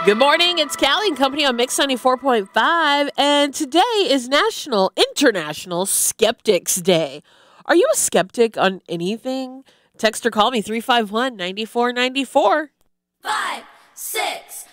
Good morning, it's Callie and Company on Mix 94.5, and today is International Skeptics Day. Are you a skeptic on anything? Text or call me 351-9494.